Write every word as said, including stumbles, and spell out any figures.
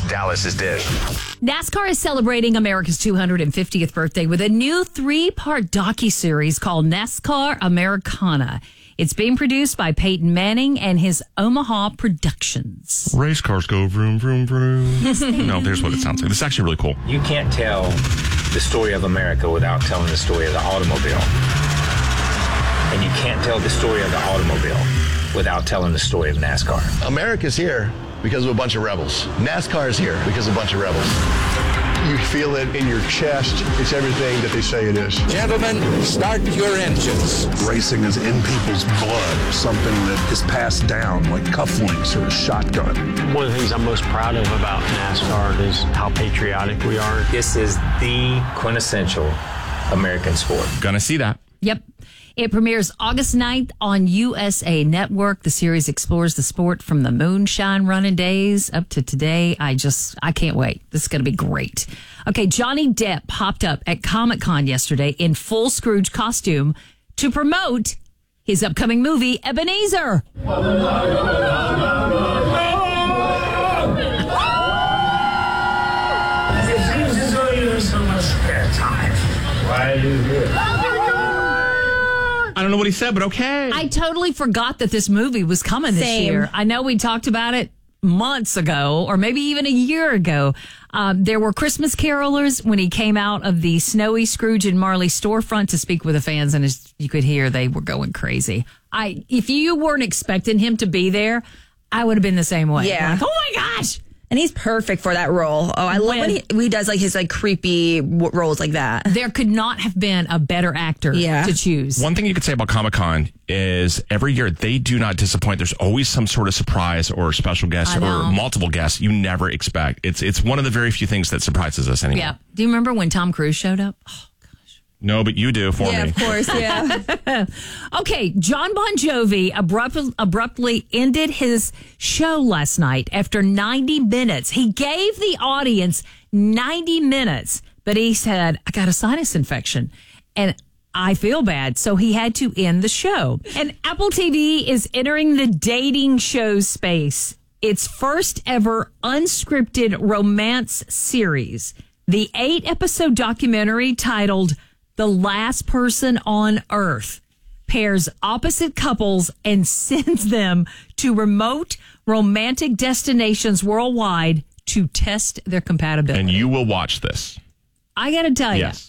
Dallas's Dish. NASCAR is celebrating America's two hundred fiftieth birthday with a new three-part docuseries called NASCAR Americana. It's being produced by Peyton Manning and his Omaha Productions. Race cars go vroom, vroom, vroom. No, here's what it sounds like. This is actually really cool. You can't tell the story of America without telling the story of the automobile. And you can't tell the story of the automobile without telling the story of NASCAR. America's here because of a bunch of rebels. NASCAR is here because of a bunch of rebels. You feel it in your chest. It's everything that they say it is. Gentlemen, start your engines. Racing is in people's blood, something that is passed down like cufflinks or a shotgun. One of the things I'm most proud of about NASCAR is how patriotic we are. This is the quintessential American sport. Gonna see that. Yep. It premieres August ninth on U S A Network. The series explores the sport from the moonshine running days up to today. I just, I can't wait. This is going to be great. Okay, Johnny Depp popped up at Comic-Con yesterday in full Scrooge costume to promote his upcoming movie, Ebenezer. Why are you here? I don't know what he said, but okay. I totally forgot that this movie was coming this Same. year. I know we talked about it months ago, or maybe even a year ago. Um, there were Christmas carolers when he came out of the snowy Scrooge and Marley storefront to speak with the fans, and as you could hear, they were going crazy. I, if you weren't expecting him to be there, I would have been the same way. Yeah. Like, oh my gosh. And he's perfect for that role. Oh, I love when, when he, he does like his like creepy w- roles like that. There could not have been a better actor Yeah. to choose. One thing you could say about Comic-Con is every year they do not disappoint. There's always some sort of surprise or special guest I know. or multiple guests you never expect. It's it's one of the very few things that surprises us anymore. Yeah. Do you remember when Tom Cruise showed up? Oh. No, but you do for yeah, me. of course. Yeah. Okay, John Bon Jovi abrupt, abruptly ended his show last night after ninety minutes. He gave the audience ninety minutes, but he said, I got a sinus infection and I feel bad. So he had to end the show. And Apple T V is entering the dating show space. Its first ever unscripted romance series. The eight episode documentary titled The Last Person on Earth pairs opposite couples and sends them to remote romantic destinations worldwide to test their compatibility. And you will watch this. I got to tell you, Yes.